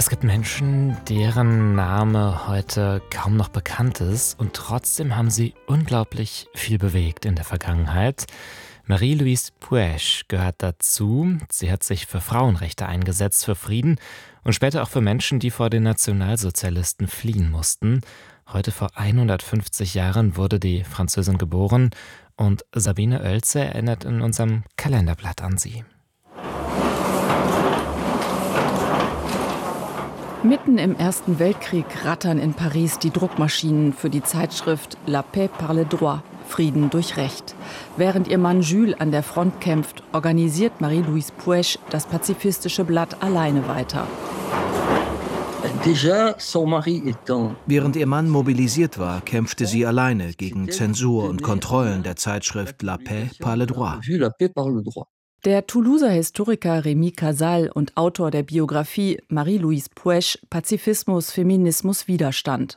Es gibt Menschen, deren Name heute kaum noch bekannt ist und trotzdem haben sie unglaublich viel bewegt in der Vergangenheit. Marie-Louise Puech gehört dazu. Sie hat sich für Frauenrechte eingesetzt, für Frieden und später auch für Menschen, die vor den Nationalsozialisten fliehen mussten. Heute vor 150 Jahren wurde die Französin geboren und Sabine Oelze erinnert in unserem Kalenderblatt an sie. Mitten im Ersten Weltkrieg rattern in Paris die Druckmaschinen für die Zeitschrift La Paix par le droit, Frieden durch Recht. Während ihr Mann Jules an der Front kämpft, organisiert Marie-Louise Puech das pazifistische Blatt alleine weiter. Während ihr Mann mobilisiert war, kämpfte sie alleine gegen Zensur und Kontrollen der Zeitschrift La Paix par le droit. Der Toulouser Historiker Rémi Casal und Autor der Biografie Marie-Louise Puech, Pazifismus, Feminismus, Widerstand.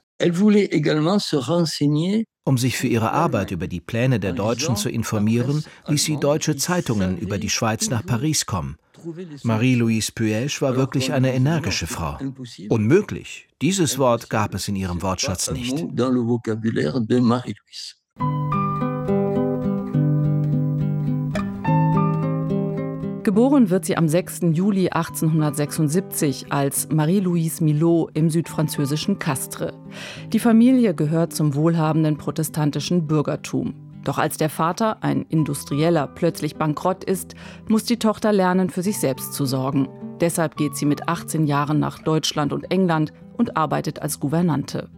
Um sich für ihre Arbeit über die Pläne der Deutschen zu informieren, ließ sie deutsche Zeitungen über die Schweiz nach Paris kommen. Marie-Louise Puech war wirklich eine energische Frau. Unmöglich, dieses Wort gab es in ihrem Wortschatz nicht. Geboren wird sie am 6. Juli 1876 als Marie-Louise Milot im südfranzösischen Castres. Die Familie gehört zum wohlhabenden protestantischen Bürgertum. Doch als der Vater, ein Industrieller, plötzlich bankrott ist, muss die Tochter lernen, für sich selbst zu sorgen. Deshalb geht sie mit 18 Jahren nach Deutschland und England und arbeitet als Gouvernante.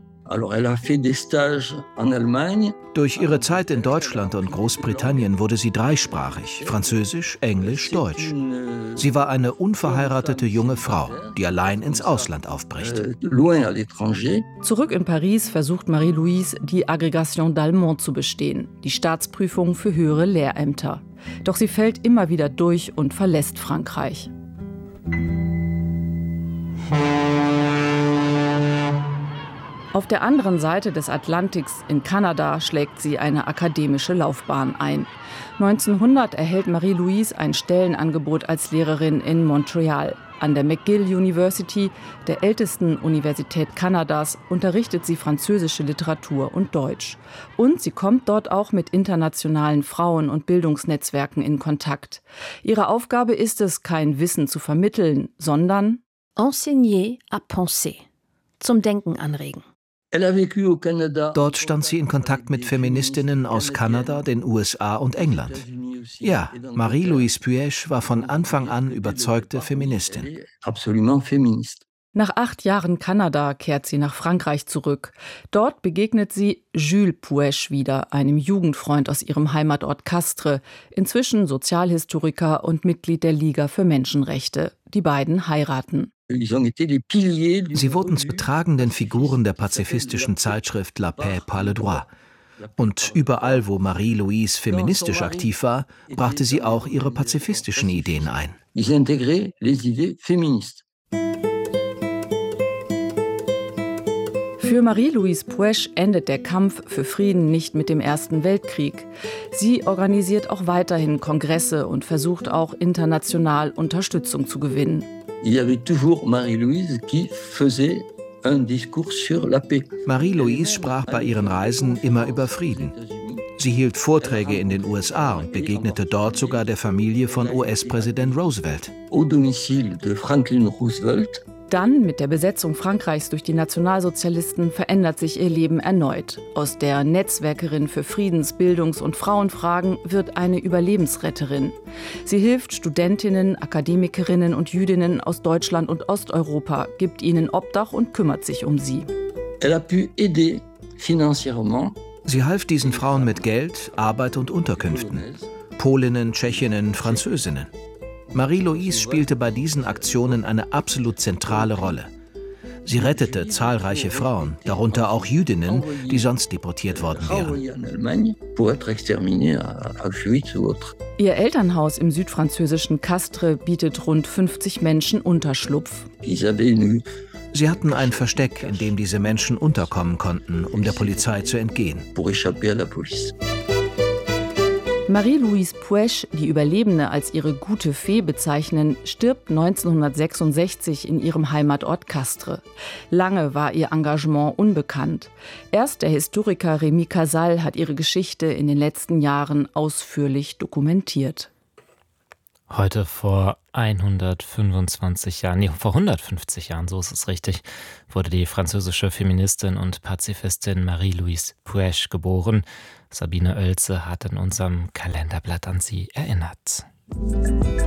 Durch ihre Zeit in Deutschland und Großbritannien wurde sie dreisprachig: Französisch, Englisch, Deutsch. Sie war eine unverheiratete junge Frau, die allein ins Ausland aufbricht. Zurück in Paris versucht Marie-Louise, die Agrégation d'Allemand zu bestehen, die Staatsprüfung für höhere Lehrämter. Doch sie fällt immer wieder durch und verlässt Frankreich. Auf der anderen Seite des Atlantiks in Kanada schlägt sie eine akademische Laufbahn ein. 1900 erhält Marie-Louise ein Stellenangebot als Lehrerin in Montreal. An der McGill University, der ältesten Universität Kanadas, unterrichtet sie französische Literatur und Deutsch. Und sie kommt dort auch mit internationalen Frauen- und Bildungsnetzwerken in Kontakt. Ihre Aufgabe ist es, kein Wissen zu vermitteln, sondern enseigner à penser, zum Denken anregen. Dort stand sie in Kontakt mit Feministinnen aus Kanada, den USA und England. Ja, Marie-Louise Puech war von Anfang an überzeugte Feministin. Nach 8 Jahren Kanada kehrt sie nach Frankreich zurück. Dort begegnet sie Jules Puech wieder, einem Jugendfreund aus ihrem Heimatort Castres, inzwischen Sozialhistoriker und Mitglied der Liga für Menschenrechte. Die beiden heiraten. Sie wurden zu tragenden Figuren der pazifistischen Zeitschrift La Paix par le droit. Und überall, wo Marie-Louise feministisch aktiv war, brachte sie auch ihre pazifistischen Ideen ein. Für Marie-Louise Puech endet der Kampf für Frieden nicht mit dem Ersten Weltkrieg. Sie organisiert auch weiterhin Kongresse und versucht auch international Unterstützung zu gewinnen. Marie-Louise sprach bei ihren Reisen immer über Frieden. Sie hielt Vorträge in den USA und begegnete dort sogar der Familie von US-Präsident Roosevelt. Dann, mit der Besetzung Frankreichs durch die Nationalsozialisten, verändert sich ihr Leben erneut. Aus der Netzwerkerin für Friedens-, Bildungs- und Frauenfragen wird eine Überlebensretterin. Sie hilft Studentinnen, Akademikerinnen und Jüdinnen aus Deutschland und Osteuropa, gibt ihnen Obdach und kümmert sich um sie. Sie half diesen Frauen mit Geld, Arbeit und Unterkünften. Polinnen, Tschechinnen, Französinnen. Marie-Louise spielte bei diesen Aktionen eine absolut zentrale Rolle. Sie rettete zahlreiche Frauen, darunter auch Jüdinnen, die sonst deportiert worden wären. Ihr Elternhaus im südfranzösischen Castres bietet rund 50 Menschen Unterschlupf. Sie hatten ein Versteck, in dem diese Menschen unterkommen konnten, um der Polizei zu entgehen. Marie-Louise Puech, die Überlebende als ihre gute Fee bezeichnen, stirbt 1966 in ihrem Heimatort Castres. Lange war ihr Engagement unbekannt. Erst der Historiker Rémi Casal hat ihre Geschichte in den letzten Jahren ausführlich dokumentiert. Heute vor 150 Jahren, vor 150 Jahren, so ist es richtig, wurde die französische Feministin und Pazifistin Marie-Louise Puech geboren. Sabine Oelze hat in unserem Kalenderblatt an sie erinnert.